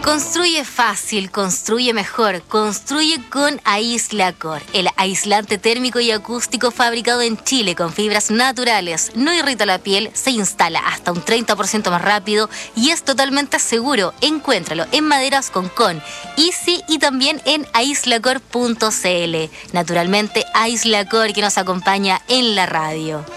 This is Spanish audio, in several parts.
Construye fácil, construye mejor, construye con Aislacor, el aislante térmico y acústico fabricado en Chile con fibras naturales. No irrita la piel, se instala hasta un 30% más rápido y es totalmente seguro. Encuéntralo en Maderas Concón, Easy y también en aislacor.cl. Naturalmente, Aislacor, que nos acompaña en la radio.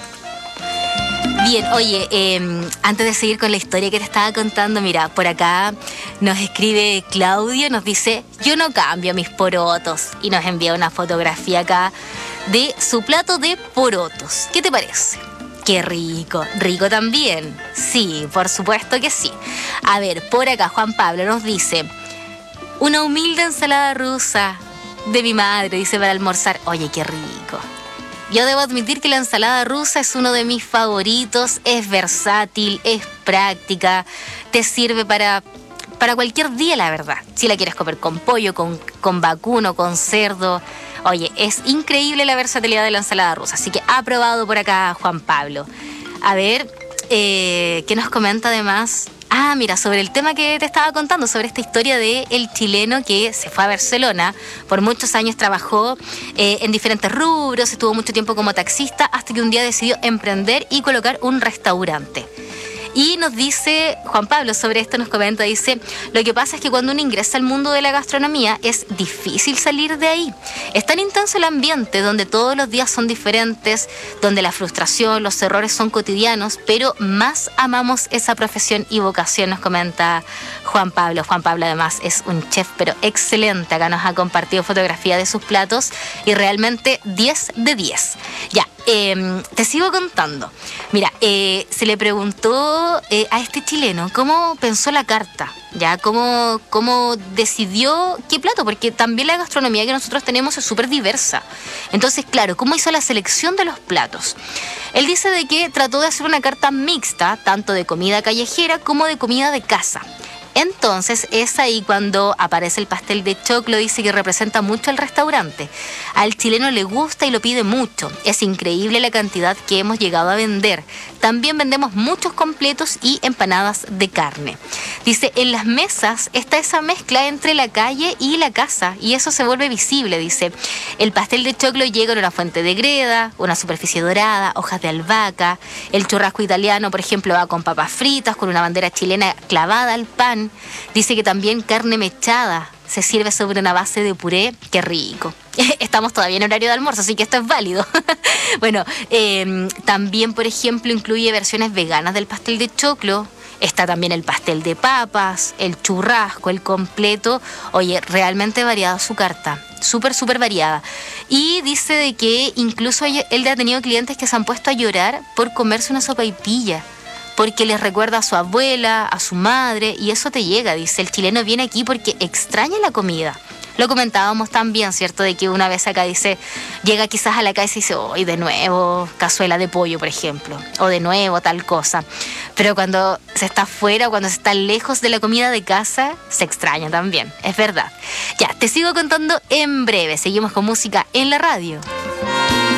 Bien, oye, antes de seguir con la historia que te estaba contando, mira, por acá nos escribe Claudio, nos dice, yo no cambio mis porotos, y nos envía una fotografía acá de su plato de porotos. ¿Qué te parece? Qué rico, rico también. Sí, por supuesto que sí. A ver, por acá Juan Pablo nos dice, una humilde ensalada rusa de mi madre, dice, para almorzar. Oye, qué rico. Yo debo admitir que la ensalada rusa es uno de mis favoritos, es versátil, es práctica, te sirve para cualquier día, la verdad. Si la quieres comer con pollo, con vacuno, con cerdo. Oye, es increíble la versatilidad de la ensalada rusa, así que aprobado por acá Juan Pablo. A ver, ¿qué nos comenta además? Ah, mira, sobre el tema que te estaba contando, sobre esta historia de el chileno que se fue a Barcelona, por muchos años trabajó en diferentes rubros, estuvo mucho tiempo como taxista, hasta que un día decidió emprender y colocar un restaurante. Y nos dice, Juan Pablo sobre esto nos comenta, dice, lo que pasa es que cuando uno ingresa al mundo de la gastronomía es difícil salir de ahí. Es tan intenso el ambiente donde todos los días son diferentes, donde la frustración, los errores son cotidianos, pero más amamos esa profesión y vocación, nos comenta Juan Pablo. Juan Pablo además es un chef, pero excelente. Acá nos ha compartido fotografía de sus platos y realmente 10 de 10. Ya, te sigo contando. Mira, se le preguntó a este chileno cómo pensó la carta, ya cómo decidió qué plato, porque también la gastronomía que nosotros tenemos es súper diversa. Entonces, claro, cómo hizo la selección de los platos. Él dice de que trató de hacer una carta mixta, tanto de comida callejera como de comida de casa. Entonces es ahí cuando aparece el pastel de choclo, dice que representa mucho al restaurante. Al chileno le gusta y lo pide mucho. Es increíble la cantidad que hemos llegado a vender. También vendemos muchos completos y empanadas de carne. Dice, en las mesas está esa mezcla entre la calle y la casa y eso se vuelve visible, dice. El pastel de choclo llega en una fuente de greda, una superficie dorada, hojas de albahaca. El churrasco italiano, por ejemplo, va con papas fritas, con una bandera chilena clavada al pan. Dice que también carne mechada se sirve sobre una base de puré. ¡Qué rico! Estamos todavía en horario de almuerzo, así que esto es válido. Bueno, también, por ejemplo, incluye versiones veganas del pastel de choclo. Está también el pastel de papas, el churrasco, el completo. Oye, realmente variada su carta. Súper variada. Y dice de que incluso él ha tenido clientes que se han puesto a llorar por comerse una sopaipilla, porque les recuerda a su abuela, a su madre, y eso te llega, dice. El chileno viene aquí porque extraña la comida. Lo comentábamos también, ¿cierto? De que una vez acá dice, llega quizás a la casa y dice, hoy de nuevo cazuela de pollo, por ejemplo, o de nuevo tal cosa. Pero cuando se está fuera, cuando se está lejos de la comida de casa, se extraña también, es verdad. Ya, te sigo contando en breve. Seguimos con música en la radio.